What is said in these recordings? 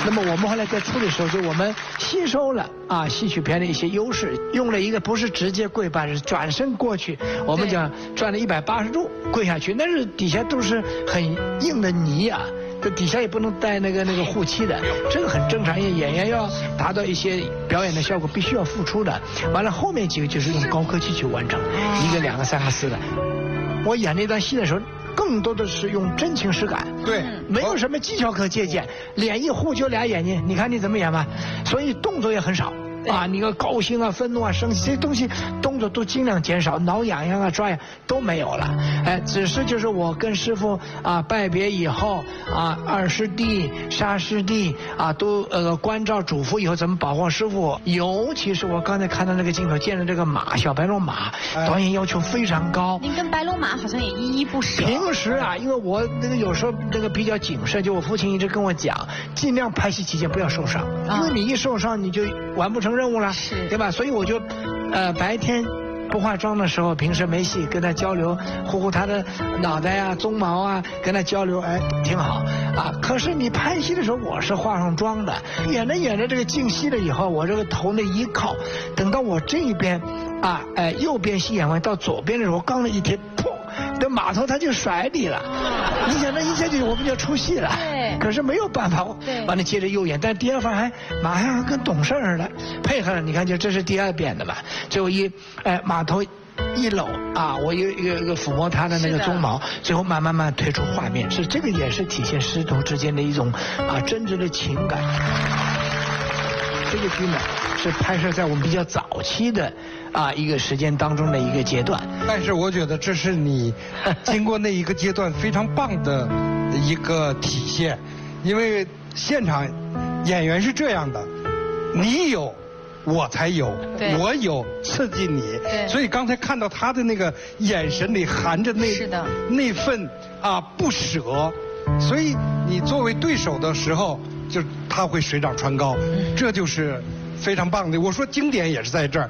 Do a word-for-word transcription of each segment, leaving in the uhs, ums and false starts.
那么我们后来在处理的时候，就我们吸收了啊戏曲片的一些优势，用了一个不是直接跪拜，是转身过去，我们讲转了一百八十度跪下去，那是底下都是很硬的泥啊。这底下也不能带那个那个护膝的，这个很正常，因为演员要达到一些表演的效果，必须要付出的。完了后面几个就是用高科技去完成，一个、两个、三个、四个。我演那段戏的时候，更多的是用真情实感， 对， 没有什么技巧可借鉴，脸一糊就俩眼睛，你看你怎么演吧，所以动作也很少。啊，你个高兴啊、愤怒啊、生气这些东西，动作都尽量减少，挠痒痒啊、抓痒都没有了。哎，只是就是我跟师傅啊拜别以后啊，二师弟、沙师弟啊都呃关照嘱咐以后怎么保护师傅。尤其是我刚才看到那个镜头，见了这个马小白龙马，导演要求非常高。 您跟白龙马好像也依依不舍。 平时啊，因为我那个有时候那个比较谨慎，就我父亲一直跟我讲，尽量拍戏期间不要受伤，因为你一受伤你就完不成任务了， 是， 对吧？所以我就，呃，白天不化妆的时候，平时没戏跟他交流，护护他的脑袋啊、鬃毛啊，跟他交流，哎，挺好啊。可是你拍戏的时候，我是化上妆的，演着演着这个静息了以后，我这个头那一靠，等到我这一边，啊，哎，右边戏演完到左边的时候，我刚那一贴，砰！这马头他就甩你了，你想那一下就我们就出戏了， 对， 可是没有办法，完了接着又演，但第二番还马上跟懂事似的配合了，你看就这是第二遍的吧，最后一哎马头一搂啊，我有一个一个抚摸他的那个鬃毛，最后慢慢慢退出画面，是这个也是体现师徒之间的一种啊真挚的情感。这个剧呢是拍摄在我们比较早期的啊一个时间当中的一个阶段， 但是我觉得这是你经过那一个阶段非常棒的一个体现，因为现场演员是这样的，你有我才有，我有刺激你，所以刚才看到他的那个眼神里含着那那份啊不舍，所以你作为对手的时候，就他会水涨船高，这就是非常棒的。我说经典也是在这儿。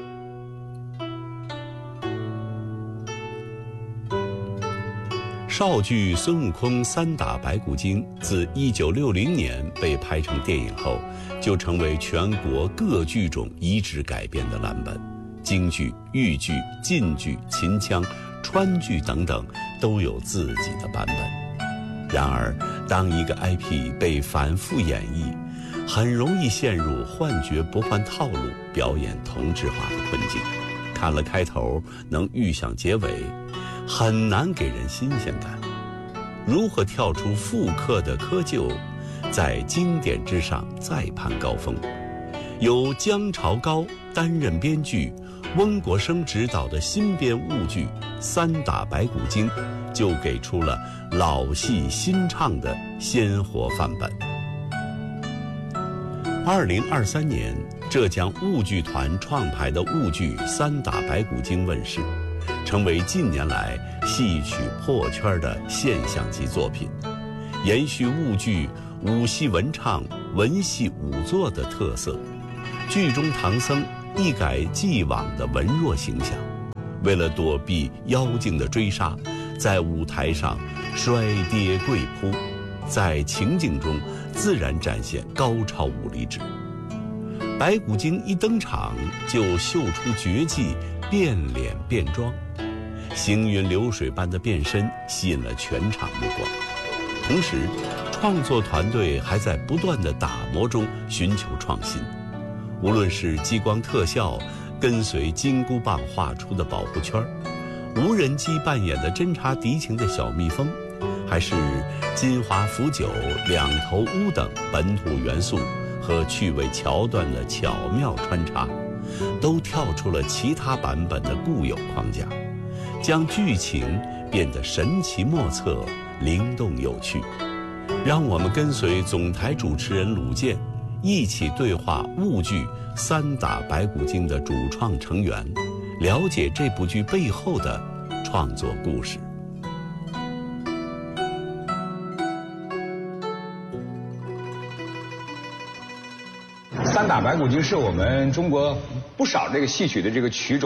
绍剧《孙悟空三打白骨精》自一九六零年被拍成电影后，就成为全国各剧种移植改编的蓝本。京剧、豫剧、晋剧、秦腔、川剧等等都有自己的版本。然而，当一个 I P 被反复演绎，很容易陷入换角不换套路、表演同质化的困境。看了开头，能预想结尾，很难给人新鲜感。如何跳出复刻的窠臼，在经典之上再攀高峰？由姜朝高担任编剧，温国生执导的新编婺剧《三打白骨精》，就给出了老戏新唱的鲜活范本。二零二三年，浙江婺剧团创排的婺剧《三打白骨精》问世，成为近年来戏曲破圈的现象级作品，延续婺剧武戏文唱、文戏武作的特色。剧中唐僧一改既往的文弱形象，为了躲避妖精的追杀，在舞台上摔跌跪扑，在情境中自然展现高超武力值。白骨精一登场就秀出绝技，变脸变装，行云流水般的变身吸引了全场目光。同时，创作团队还在不断的打磨中寻求创新，无论是激光特效跟随金箍棒画出的保护圈，无人机扮演的侦察敌情的小蜜蜂，还是金华腐酒、两头乌等本土元素和趣味桥段的巧妙穿插，都跳出了其他版本的固有框架，将剧情变得神奇莫测、灵动有趣。让我们跟随总台主持人鲁健一起对话婺剧《三打白骨精》的主创成员，了解这部剧背后的创作故事。 三打白骨精是我们中国不少这个戏曲的这个曲种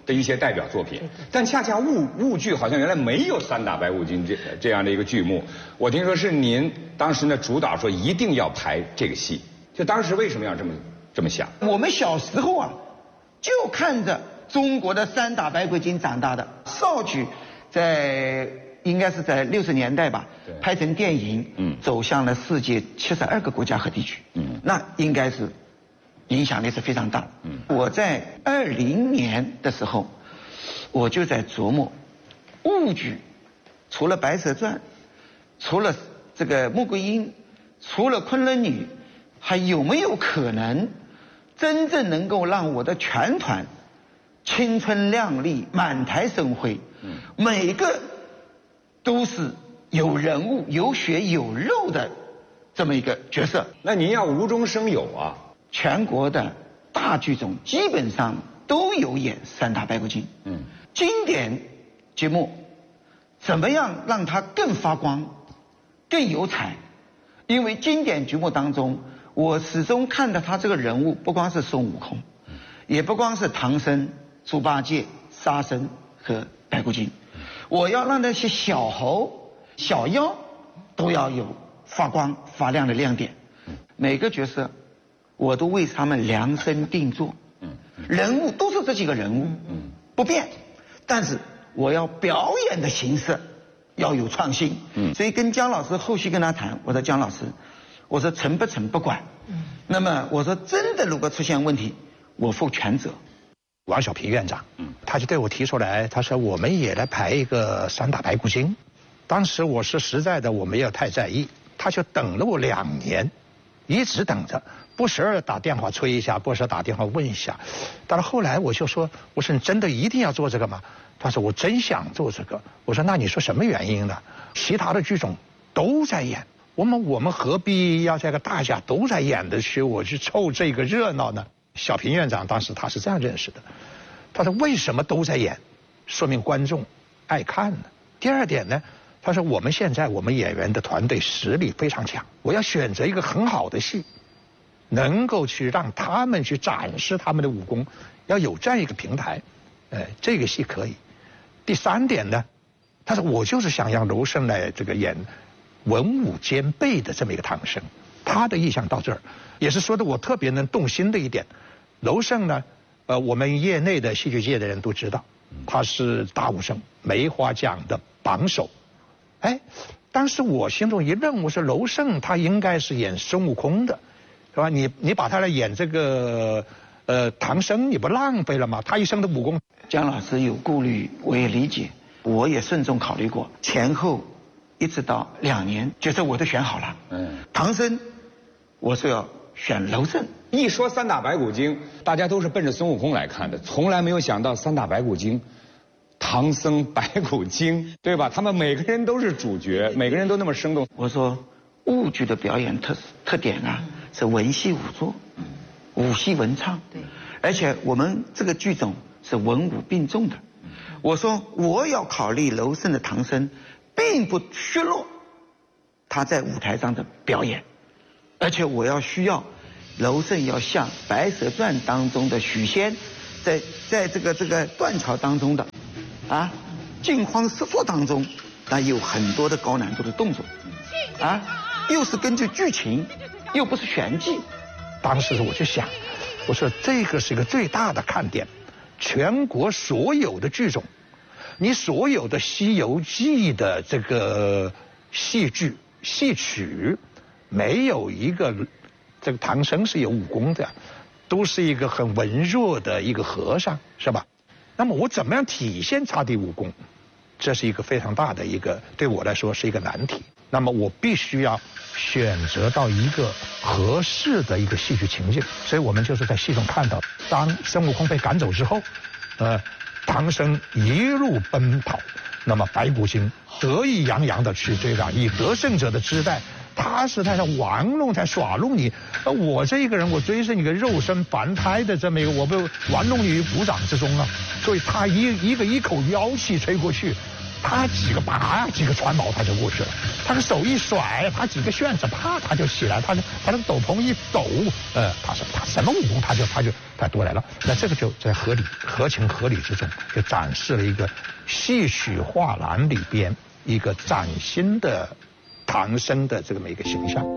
的一些代表作品，但恰恰沪沪剧好像原来没有三打白骨精这这样的一个剧目。我听说是您当时呢主导说一定要排这个戏，就当时为什么要这么这么想？ 我们小时候啊，就看着中国的三打白骨精长大的。绍剧在应该是在六十年代吧，拍成电影，嗯，走向了世界七十二个国家和地区，嗯，那应该是。影响力是非常大的。嗯，我在二零年的时候，我就在琢磨，沪剧除了《白蛇传》，除了这个《穆桂英》，除了《昆仑女》，还有没有可能真正能够让我的全团青春靓丽、满台生辉？嗯，每个都是有人物、有血有肉的这么一个角色。 那您要无中生有啊！ 全国的大剧种基本上都有演三打白骨精。嗯，经典节目怎么样让它更发光、更有彩？因为经典节目当中，我始终看到他这个人物不光是孙悟空，也不光是唐僧、猪八戒、沙僧和白骨精，我要让那些小猴、小妖都要有发光发亮的亮点。每个角色我都为他们量身定做，人物都是这几个人物，不变，但是我要表演的形式要有创新，所以跟姜老师后续跟他谈，我说姜老师，我说成不成不管，那么我说真的如果出现问题，我负全责。 王小平院长，他就对我提出来，他说我们也来排一个三打白骨精。当时我是实在的我没有太在意，他就等了我两年，一直等着。不时打电话催一下，不时打电话问一下，但是后来我就说，我说你真的一定要做这个吗？他说我真想做这个。我说那你说什么原因呢？其他的剧种都在演，我们我们何必要这个大家都在演的去我去凑这个热闹呢？小平院长当时他是这样认识的，他说为什么都在演，说明观众爱看呢。第二点呢，他说我们现在我们演员的团队实力非常强，我要选择一个很好的戏，能够去让他们去展示他们的武功，要有这样一个平台，呃，这个戏可以。第三点呢，他说我就是想让娄胜来这个演文武兼备的这么一个唐僧，他的意向到这儿，也是说的我特别能动心的一点。娄胜呢，呃，我们业内的戏剧界的人都知道，他是大武生梅花奖的榜首。哎，当时我心中一愣，我说娄胜他应该是演孙悟空的。是吧？你你把他来演这个呃唐僧，你不浪费了吗？他一生的武功。 姜老师有顾虑，我也理解，我也慎重考虑过，前后一直到两年，角色我都选好了。嗯，唐僧，我是要选娄胜。 一说三打白骨精，大家都是奔着孙悟空来看的，从来没有想到三打白骨精，唐僧白骨精，对吧？他们每个人都是主角，每个人都那么生动。 我说沪剧的表演特特点啊。是文戏武作，武戏文唱，对，而且我们这个剧种是文武并重的。我说我要考虑娄胜的唐僧，并不削弱他在舞台上的表演，而且我要需要娄胜要像《白蛇传》当中的许仙，在在这个这个断桥当中的啊惊慌失措当中，那有很多的高难度的动作，啊，又是根据剧情。又不是玄机， 当时我就想，我说这个是一个最大的看点，全国所有的剧种，你所有的《西游记》的这个戏剧戏曲，没有一个这个唐僧是有武功的，都是一个很文弱的一个和尚，是吧？那么我怎么样体现他的武功？这是一个非常大的一个，对我来说是一个难题。那么我必须要选择到一个合适的一个戏剧情境，所以我们就是在戏中看到，当孙悟空被赶走之后，呃，唐僧一路奔跑，那么白骨精得意洋洋的去追赶，以得胜者的姿态，他是在玩弄，在耍弄你。呃，我这一个人，我追是你个肉身凡胎的这么一个，我被玩弄你于股掌之中啊。所以他一一个一口妖气吹过去，他几个拔几个船锚他就过去了，他的手一甩，他几个旋子啪他就起来，他他的斗篷一抖，呃，他说他什么武功他就他就它多来了。那这个就在合理、合情合理之中，就展示了一个戏曲画廊里边一个崭新的唐僧的这么一个形象。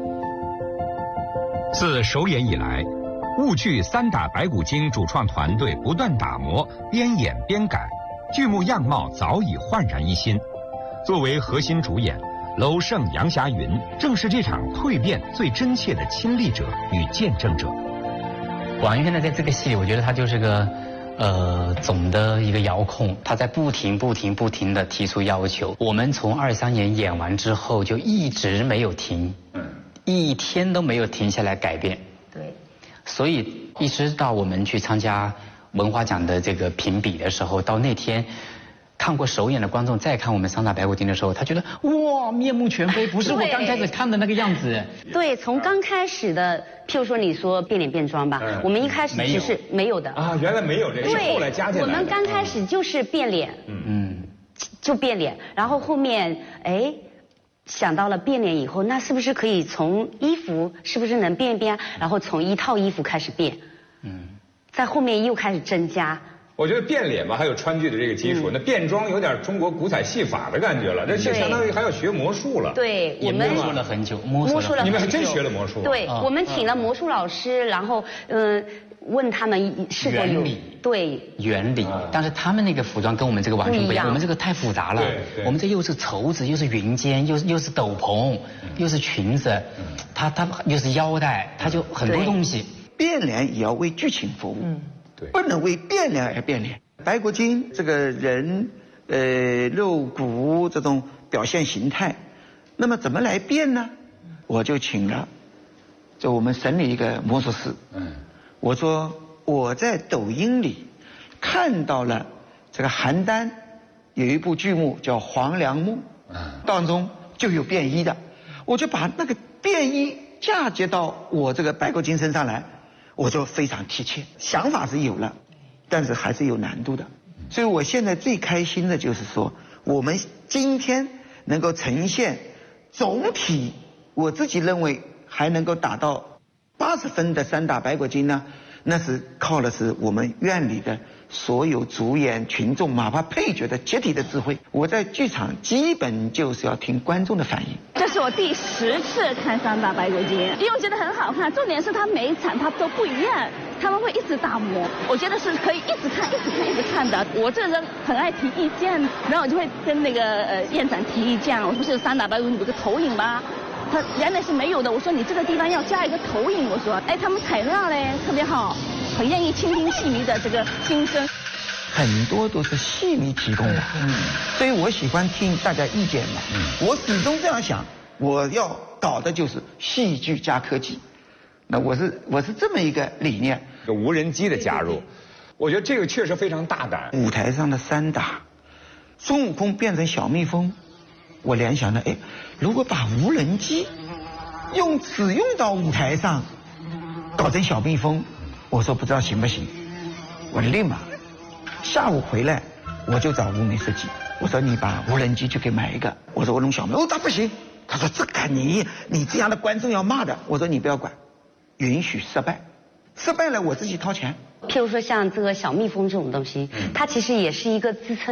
自首演以来，婺剧三打白骨精主创团队不断打磨、边演边改，剧目样貌早已焕然一新。作为核心主演，娄胜、杨霞云正是这场蜕变最真切的亲历者与见证者。 王源呢，在这个戏里，我觉得他就是个呃总的一个遥控，他在不停不停不停的提出要求。我们从二三年演完之后，就一直没有停，嗯，一天都没有停下来改变。 对， 所以一直到我们去参加文华奖的这个评比的时候，到那天。看过首演的观众再看我们三打白骨精的时候，他觉得哇面目全非，不是我刚开始看的那个样子。 对，从刚开始的，譬如说你说变脸变装吧，嗯、我们一开始其实没有的啊，原来没有这个，是后来加进来的。 我们刚开始就是变脸，嗯嗯，就变脸，然后后面哎想到了变脸以后，那是不是可以从衣服是不是能变一变，然后从一套衣服开始变，嗯，在后面又开始增加。 我觉得变脸吧，还有川剧的这个基础，嗯、那变装有点中国古彩戏法的感觉了，这就相当于还要学魔术了。 对， 我们摸索了很久，摸索了很久。 你们还真学了魔术？ 对，啊、我们请了魔术老师，然后嗯、呃、问他们是否有原理对原理，啊、但是他们那个服装跟我们这个完全不一样，我们这个太复杂了。我们这又是绸子，又是云肩，又是又是斗篷，嗯、又是裙子，嗯、它它又是腰带，它就很多东西。 变脸也要为剧情服务。嗯。不能为变脸而变脸。白骨精这个人，呃，肉骨这种表现形态，那么怎么来变呢？我就请了，就我们省里一个魔术师。嗯。我说我在抖音里看到了这个邯郸有一部剧目叫《黄粱梦》，当中就有变衣的，我就把那个变衣嫁接到我这个白骨精身上来。我就非常贴切，想法是有了，但是还是有难度的。所以我现在最开心的就是说，我们今天能够呈现总体，我自己认为还能够达到八十分的三打白骨精呢，那是靠的是我们院里的所有主演、群众，哪怕配角的集体的智慧。我在剧场基本就是要听观众的反应。 这是我第十次看三打白骨精，因为我觉得很好看，重点是它每一场它都不一样，他们会一直打磨，我觉得是可以一直看、一直看、一直看的。我这个人很爱提意见，然后我就会跟那个呃院长提意见，我说不是三打白骨精有个投影吗？他原来是没有的，我说你这个地方要加一个投影，我说，哎，他们采纳嘞，特别好，很愿意倾听戏迷的这个心声。 很多都是戏迷提供的，嗯，所以我喜欢听大家意见嘛。嗯，我始终这样想，我要搞的就是戏剧加科技。那我是我是这么一个理念。 这无人机的加入，我觉得这个确实非常大胆。 舞台上的三打，孙悟空变成小蜜蜂，我联想到，哎，如果把无人机用使用到舞台上，搞成小蜜蜂，我说不知道行不行，我立马下午回来我就找吴梅设计，我说你把无人机去给买一个，我说我弄小蜜，哦，他不行，他说这个你你这样的观众要骂的，我说你不要管，允许失败，失败了我自己掏钱。 譬如说像这个小蜜蜂这种东西，它其实也是一个支撑